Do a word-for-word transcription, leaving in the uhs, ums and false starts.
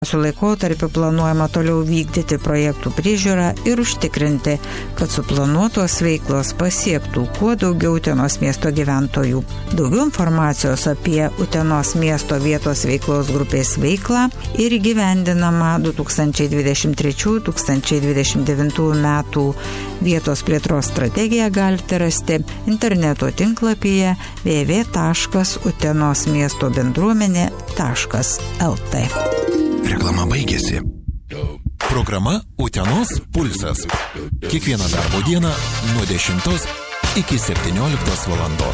Su laikotarpiu planuojama toliau vykdyti projektų priežiūrą ir užtikrinti, kad suplanuotos veiklos pasiektų kuo daugiau Utenos miesto gyventojų. Daugiau informacijos apie Utenos miesto vietos veiklos grupės veiklą ir įgyvendinamą du tūkstančiai dvidešimt trečių - du tūkstančiai dvidešimt devintų metų vietos plėtros strategiją galite rasti interneto tinklapyje w w w taškas utenos miesto bendruomenė taškas l t. Reklama baigėsi. Programa Utenos pulsas. Kiekvieną darbo dieną nuo dešimtos iki septynioliktos valandos.